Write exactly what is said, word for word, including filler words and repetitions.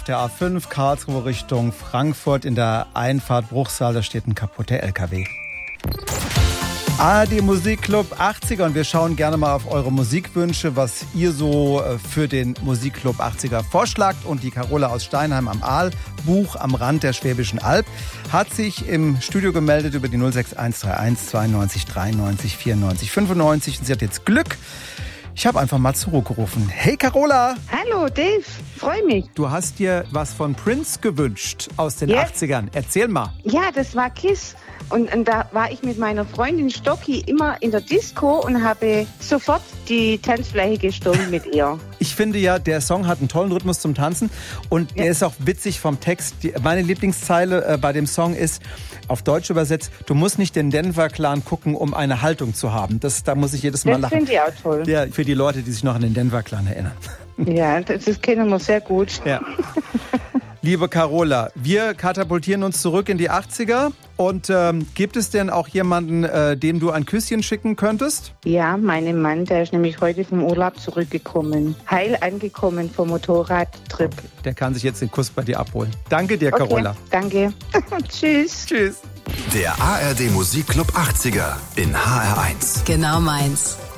Der A fünf Karlsruhe Richtung Frankfurt in der Einfahrt Bruchsal, da steht ein kaputter L K W. A R D Musikclub achtziger und wir schauen gerne mal auf eure Musikwünsche, was ihr so für den Musikclub achtziger vorschlagt. Und die Carola aus Steinheim am Aal, Buch am Rand der Schwäbischen Alb, hat sich im Studio gemeldet über die null sechs eins drei eins zweiundneunzig dreiundneunzig vierundneunzig fünfundneunzig und sie hat jetzt Glück. Ich habe einfach mal zurückgerufen. Hey Carola! Hallo Dave, freue mich. Du hast dir was von Prince gewünscht aus den Ja. achtzigern. Erzähl mal. Ja, das war Kiss. Und, und da war ich mit meiner Freundin Stocki immer in der Disco und habe sofort die Tanzfläche gestürmt mit ihr. Ich finde ja, der Song hat einen tollen Rhythmus zum Tanzen und der Ja. ist auch witzig vom Text. Die, meine Lieblingszeile äh, bei dem Song ist, auf Deutsch übersetzt, du musst nicht den Denver-Clan gucken, um eine Haltung zu haben. Das, da muss ich jedes Mal Das lachen. finde ich auch toll. Ja, für die Leute, die sich noch an den Denver-Clan erinnern. Ja, das, das kennen wir sehr gut. Ja. Liebe Carola, wir katapultieren uns zurück in die achtziger. Und ähm, gibt es denn auch jemanden, äh, dem du ein Küsschen schicken könntest? Ja, mein Mann, der ist nämlich heute vom Urlaub zurückgekommen. Heil angekommen vom Motorradtrip. Der kann sich jetzt den Kuss bei dir abholen. Danke dir, Carola. Okay, danke. Tschüss. Tschüss. Der A R D Musikclub achtziger in H R eins. Genau meins.